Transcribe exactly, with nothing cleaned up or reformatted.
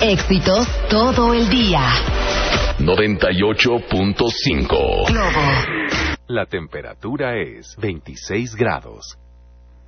Éxitos todo el día. noventa y ocho punto cinco. Globo. La temperatura es veintiséis grados.